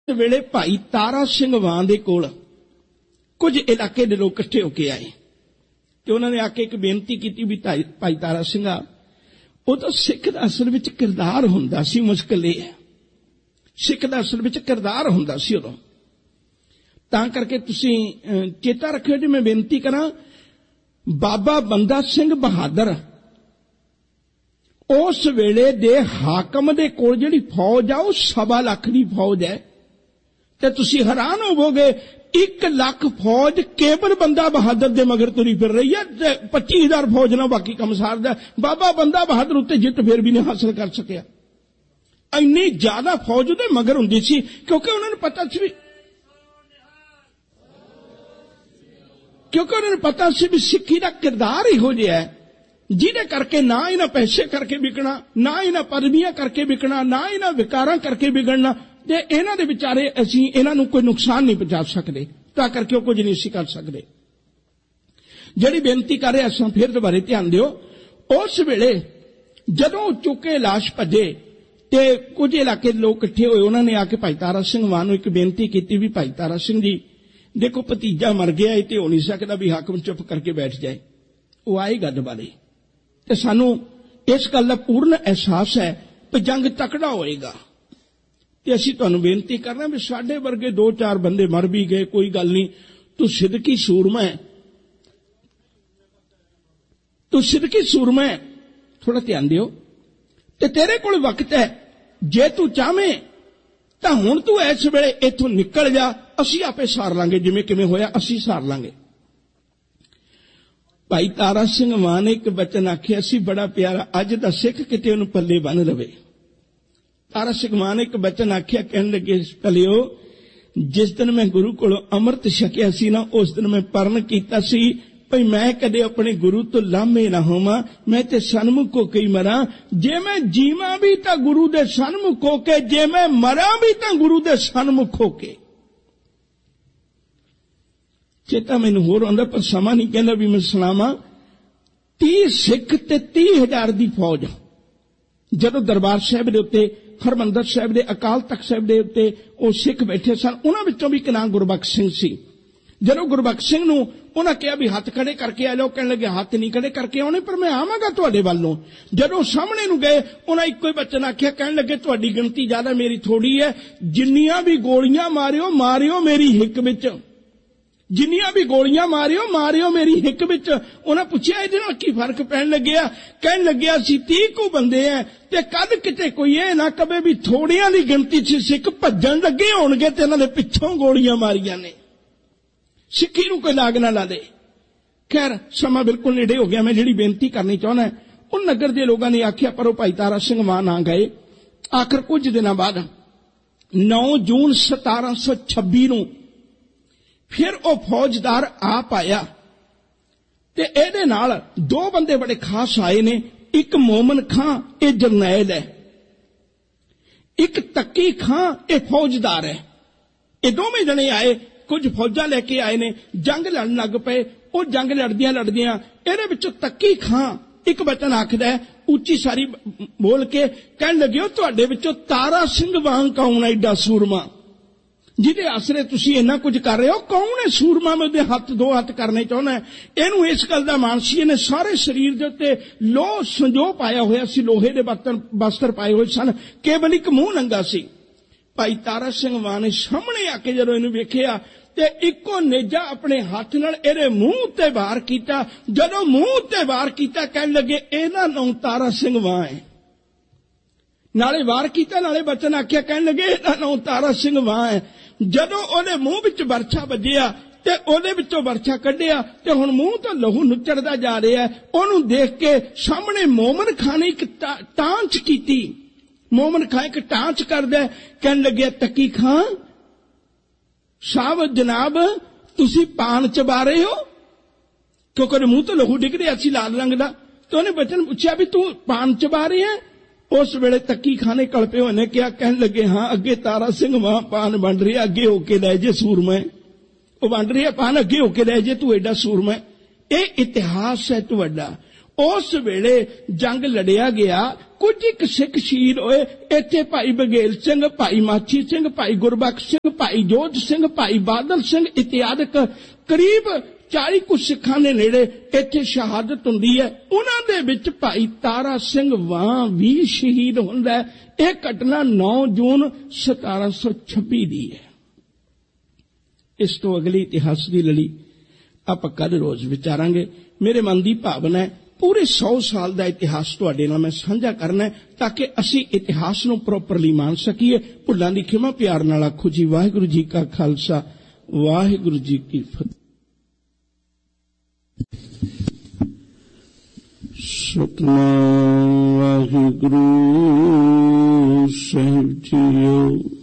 वेले भाई तारा सिंह वान दे कोल कुछ इलाके दे लोग इकट्ठे होके आए ते उन्होंने आके एक बेनती की भी भाई तारा सिंह उदों सिख दा असल विच किरदार हुंदा सी। मुश्किल यह है सिख दा असल विच किरदार हुंदा सी उदों, तां करके तुसीं चेता रखियो जी मैं बेनती करां बाबा बंदा सिंह बहादुर उस वेले दे हाकम दे कोल जिहड़ी फौज आ 1.25 लाख दी फौज है ते तुसीं हैरान होवोगे 1 लाख फौज केवल बंदा बहादुर दे मगर तुरी फिर रही है। 25,000 फौज ना बाकी कम सारदा। बाबा बंदा बहादुर उत्ते जित फिर भी नहीं हासिल कर सकिया। इन्नी ज्यादा फौज उहदे मगर हुंदी सी क्योंकि उन्होंने पता सी भी सिक्खी का किरदार इहो जिहा है जिहदे करके ना इन्हां पैसे करके विकना, ना इन्हां पदवियां करके विकना, ना इन्हां विकारां करके बिगड़ना ते इन्हां दे विचारे असीं इन्हां नूं कोई नुकसान नहीं पहुंचा सकदे, तां करके वो कुछ नहीं सी कर सकदे। जिहड़ी बेनती कर रहे असां फिर दुबारे ध्यान दिओ। उस वेले जदों चुके लाश भजे ते कुछ इलाके लोग इकट्ठे होए, उन्होंने आके भाई तारा सिंह वान नूं एक बेनती की भी भाई तारा सिंह जी देखो भतीजा मर गया है ते हो नहीं सकता भी हाकम चुप करके बैठ जाए। वो आए गल वाले ते सानू इस गल का पूर्ण एहसास है कि जंग तकड़ा होएगा ते असीं तुहानूं बेनती करना भी साडे वर्गे 2-4 बंदे मर भी गए कोई गल नहीं, तू सिदकी सूरमा है, तू सिदकी सूरमा है, थोड़ा ध्यान दिओ ते तेरे कोल वक्त है जे तू चाहे तां हुण तू इस वेले इत्थों निकल जा, असीं आपे सार लांगे जिवें किवें होया असीं सार लांगे। भाई तारा सिंह वान ने एक बचन आखिया सी बड़ा प्यारा, अज दा सिख किते उहनूं पल्ले बन रवे। तारा सिंह वान ने एक बचन आखिया, कहण लगे भलिओ जिस दिन मैं गुरु कोलों अमृत छकिया सी ना उस दिन मैं परण कीता सी भई मैं कदे अपने गुरु तो लामे ना होवां, मैं ते सन्मुख होके ही मरां। जे मैं जीवां भी तां गुरु दे सन्मुख होके, जे मैं मरां भी तां गुरु दे सन्मुख होके। चेता मैनूं होर आउंदा पर समा नहीं कहंदा भी मैं सुणावां। 30 सिख ते 30,000 दी फौज जदों दरबार साहिब दे उत्ते हरमंदर साहिब दे अकाल तख्त साहिब दे उत्ते ओ सिख बैठे सन, उन्हां विचों भी एक नाम गुरबख्श सिंह सी। जदों गुरबख्श सिंह नूं उन्हां कहा भी हाथ खड़े करके आ जाओ, कहण लगे हाथ नहीं खड़े करके आउणे पर मैं आवांगा तुहाडे वल्लों। जदों सामने नूं गए उन्हां इक्को ही बचन आखिया, कहण लगे तुहाडी गिणती ज्यादा मेरी थोड़ी है, जिन्नियां भी गोलियां मारियो मारियो मेरी हिक विच, जिन्नियां भी गोलियां मारियो मारियो मेरी हिक विच। उन्हें पूछया इहदे नाल की फर्क पैण लग्या, कहण लग्या असीं 30 को बंदे हैं ते कद किते कोई ये ना कहे भी थोड़ियां दी गिणती च सिख भज्जण लगे होणगे ते इन्हां दे पिछों गोलियां मारियां ने, सिक्खी नूं कोई लाग ना ला दे। खैर समा बिल्कुल नेड़े हो गया। मैं जिहड़ी बेनती करनी चाहुंदा उन नगर दे लोगां ने आखिया पर भाई तारा सिंह वान आ गए। आखिर कुछ दिनां बाद 9 जून 1726 नूं फिर वो फौजदार आप आया ते एदे नाल 2 बंदे बड़े खास आए ने, एक मोमन खां ये जरनैल है, एक तक्की खां ये फौजदार है। ये दोवें जने आए, कुछ फौजा लेके आए ने, जंग लड़न लग पे। वो जंग लड़दियां लड़दियां एदे विचों तक्की खां एक बचन आखदा है उच्ची सारी बोल के, कहण लगे तुहाडे विचों तारा सिंह वांग कौन है एडा सूरमा जिहदे आसरे तुसीं इन्ना कुछ कर रहे हो, कौन है सूरमा? मैं उहदे हत्थ 2 हत्थ करने चाहुंदा। इहनूं इस गल दा मानसी ने सारे शरीर दे उत्ते लोह संजो पाया होया सी, लोहे दे बस्तर पाए हुए सन, केवल एक मूंह नंगा सी। भाई तारा सिंह वान ने सामने आके जदों इहनूं वेखिया ते इक्को नेजा अपने हाथ नाल इहदे मूंह उत्ते वार कीता। जदों मूंह उत्ते वार कीता कहण लगे इहदा नाम तारा सिंह वान है। नाले वार कीता नाले बचन आखिया, कहण लगे इहदा नाम तारा सिंह वान है। जदों ओदे मूंह विच बरछा वज्जिया ते ओदे विचों बरछा कढिया ते हुण मूंह तो लहू नुचड़दा जा रहा है। ओनूं देख के सामने मोमन खां ने एक टांच कीती। मोमन खां एक टांच करदा, कहण लगे तकी खां साहब जनाब तुसीं पान चबा रहे हो, क्योंकि मूंह तो लहू डिग रहा सी लाल रंग दा। तो उन्हें बचन पूछया भी तू पान चबा रहे है? उस वेले तक्की खाने कलपे होए ने क्या, कहण लगे हाँ अगे तारा सिंह वहां पान वंड रहा, अगे होके लै जे सूरमा, वो वंड रहा पान, अगे होके लै जे तू एडा सूरमा। ये इतिहास है तुहाडा। उस वेले जंग लड़िया गया, कुछ एक सिख शहीद होए। इत्थे भाई बघेल सिंह, भाई माछी सिंह, भाई गुरबख्श सिंह, भाई जोध सिंह, भाई बादल सिंह इत्यादि करीब 40 कुछ सिखां दे नेड़े इत्थे शहादत हुंदी है। उन्हां दे विच भाई तारा सिंह वां भी शहीद हुंदा है। यह घटना 9 जून 1726 दी है। इस तो अगली इतिहास की लड़ी आपां कल रोज विचारांगे। मेरे मन की भावना है पूरे 100 साल का इतिहास तुहाडे नाल मैं साझा करना है, ताकि असी इतिहास नूं प्रॉपरली मान सकीए। भुल्लां दी खिमा प्यार नाल आखो जी वाहिगुरू जी का खालसा, वाहिगुरू जी की फतेह। सतनाम वाहिगुरू साहिब जीओ।